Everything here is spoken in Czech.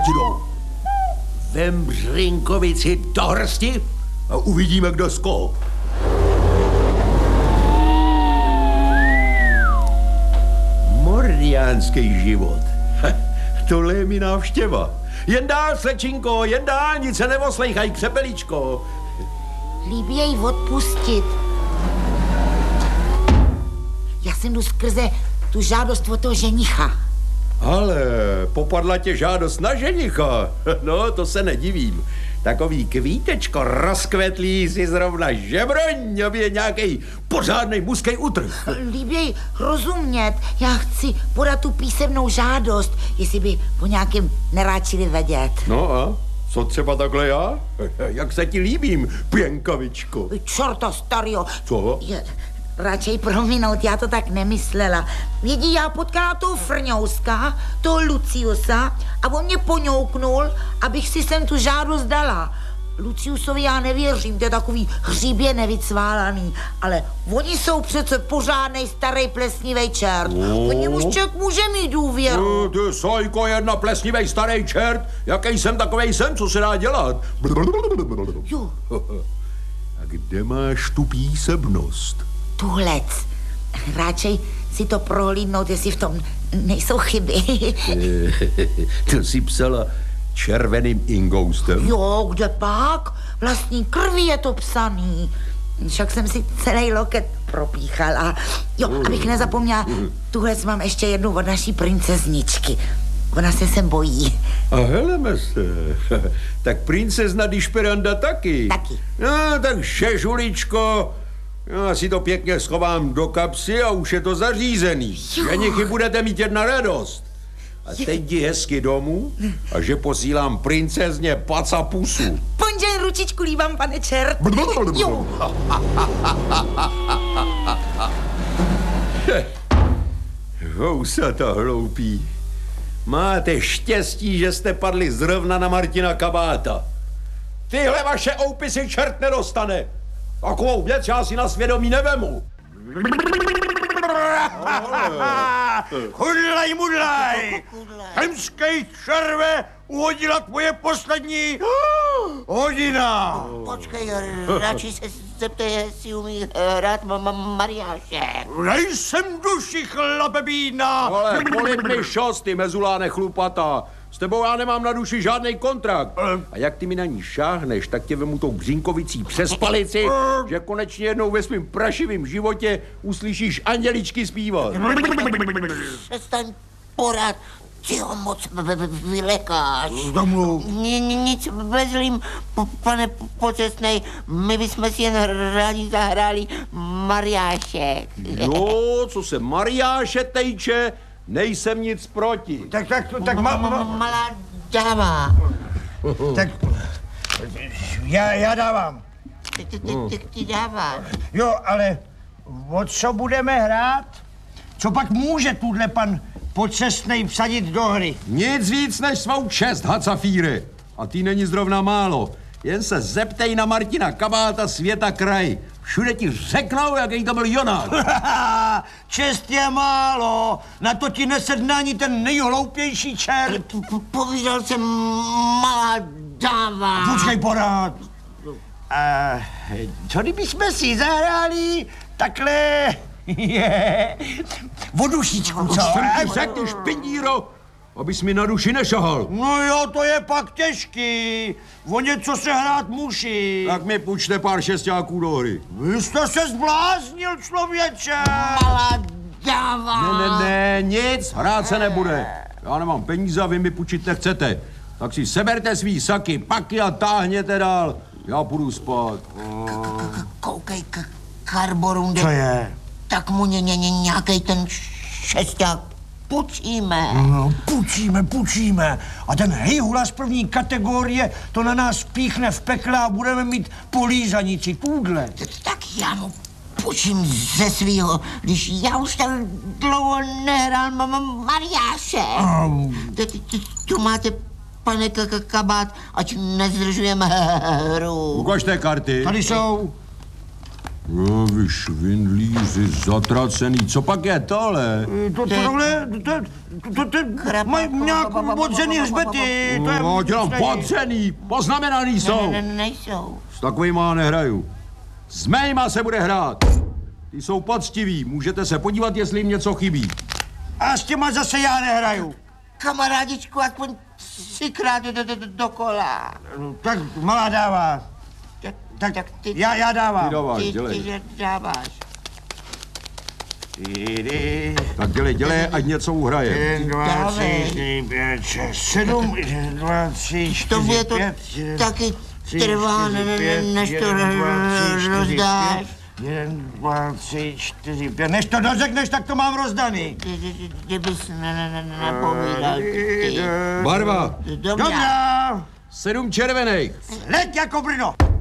Martino, vem Břinkovici do hrsti a uvidíme, kdo z koho. Mordiánský život. Tohle je mi návštěva. Jen dál, slečinko, jen dál, nic se neoslejchaj, křepelíčko. Líbí jej odpustit. Já jsem jdu skrze tu žádost od toho ženicha. Ale popadla tě žádost na ženicha. No, to se nedivím. Takový kvítečko rozkvetlý si zrovna žebroň, aby je nějaký pořádnej mužský utrh. Líběj rozumět. Já chci podat tu písemnou žádost, jestli by po nějakém neráčili vědět. No a co třeba takhle já? Jak se ti líbím, pěnkavičko? Čorta starýho. Co? Radšej prominout, já to tak nemyslela. Vědí, já potkala toho Frňouska, toho Luciusa a on mě poňouknul, abych si sem tu žádost dala. Luciusovi já nevěřím, to je takový hříbě nevycválaný, ale oni jsou přece pořádnej starý plesnivej čert. Po němuž člověk může mít důvěru. Ty sojko, jedna plesnivej starý čert, jaký jsem, takovej jsem, co se dá dělat. Jo. A kde máš tu písemnost? Tuhlec. Radšej si to prohlídnout, jestli v tom nejsou chyby. To si psala červeným ingoustem? Jo, kde pak? Vlastní krví je to psaný. Však jsem si celý loket propíchala. Jo, abych nezapomněla, tuhle mám ještě jednu od naší princezničky. Ona se sem bojí. A heleme se. Tak princezna Dišperanda taky. Taky. No, tak šežuličko, já si to pěkně schovám do kapsy a už je to zařízený. Ženichy budete mít jedna radost. A teď jdi hezky domů a že posílám princezně paca pusu. Ponžen ručičku líbám, pane čert. Jo. Housata hloupí. Máte štěstí, že jste padli zrovna na Martina Kabáta. Tyhle vaše oupisy čert nedostane. Takovou věc já si na svědomí nevemu. Hudlaj mudlaj! Hemskej červe uhodila tvoje poslední hodina. Počkej, radši se zeptej, jestli umí hrát mariášek. Nejsem duši, chlapebína. Ale polib mi šos, ty mezuláne chlupata. S tebou já nemám na duši žádný kontrakt. A jak ty mi na ní šáhneš, tak tě vemu tou Břinkovicí přes palici, že konečně jednou ve svým prašivým životě uslyšíš anděličky zpívat. Přestaň porad, ty ho moc vylekáš. Domluv. Nic bezlým, pane pocestnej, my bychom si jen rádi zahráli mariášek. Jo, co se Mariáše tejče, nejsem nic proti. Tak Malá dáma. Tak já dávám. Ty dáváš. Jo, ale o co budeme hrát? Co pak může tuhle pan pocestnej vsadit do hry? Nic víc než svou čest, Hacafíry. A ty není zrovna málo. Jen se zeptej na Martina Kabáta světa kraj. Všude ti řeknou, jaký to byl jonák. Čest je málo, na to ti nesedne ani ten nejhloupější čert. Povídal jsem, malá dáma. Počkej pořád. Co kdybychom si zahráli takhle... vodušičku, co? Řek, ty špindíro, abys mi na duši nešahal. No jo, to je pak těžký. O něco se hrát musí. Tak mi půjčte pár šestáků do hry. Vy jste se zbláznil, člověče. Malá dáma. Ne, nic, hrát se nebude. Já nemám peníze a vy mi půjčit nechcete. Tak si seberte svý saky, paky a táhněte dál. Já půjdu spát. Koukej, Karborunde. Co je? Tak mu nějakej ten šesták půjčíme. No, půjčíme. A ten hejhula z první kategorie to na nás píchne v pekle a budeme mít polízanici tuhle. Tak já mu půjčím ze svýho, když já už tak dlouho nehrál mariáše. Tu máte, pane Kabát, ať nezdržujeme hru. Ukažte karty. Tady jsou. No, vy švindlíři, zatracený. Co pak je tohle? To mají nějak odřený hřbety. No, dělám podřený, poznamenaný jsou. Nejsou. S takovýma nehraju. S mýma se bude hrát. Ty jsou poctiví, můžete se podívat, jestli jim něco chybí. A s těma zase já nehraju. Kamarádičku, aspoň 3krát dokola. Tak malá dává. Tak ty... Já dávám. Ty dáváš, Ty dělej. že dáváš. Tak dělej, ať něco uhraje. 1, 2, 3, 4, 5, 6, 7, 1, 2, 3, 4, To mě to 5, taky trvá, než to rozdáš. 1, 2, 3, 4, 5. Než to dořekneš, tak to mám rozdaný. Kdybys napovídal ty. Barva. Dobrá. Dobrá. 7 červených. Leď jako Brno.